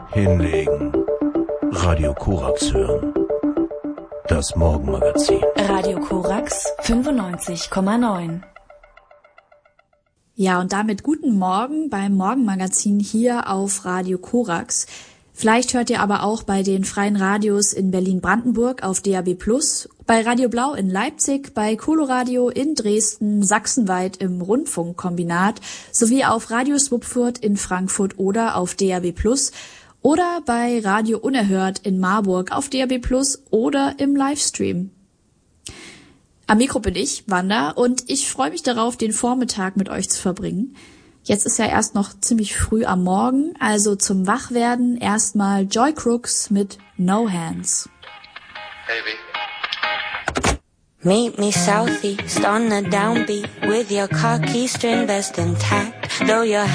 Hinlegen. Radio Korax hören. Das Morgenmagazin. Radio Korax 95,9. Ja, und damit guten Morgen beim Morgenmagazin hier auf Radio Korax. Vielleicht hört ihr aber auch bei den freien Radios in Berlin-Brandenburg auf DAB+, bei Radio Blau in Leipzig, bei Coloradio in Dresden, sachsenweit im Rundfunkkombinat sowie auf Radio Swupfurt in Frankfurt oder auf DAB+, oder bei Radio Unerhört in Marburg auf DAB+ oder im Livestream. Am Mikro bin ich, Wanda, und ich freue mich darauf, den Vormittag mit euch zu verbringen. Jetzt ist ja erst noch ziemlich früh am Morgen, also zum Wachwerden erstmal Joy Crooks mit No Hands. Baby. Meet me southeast on the downbeat with your khaki string vest intact, though your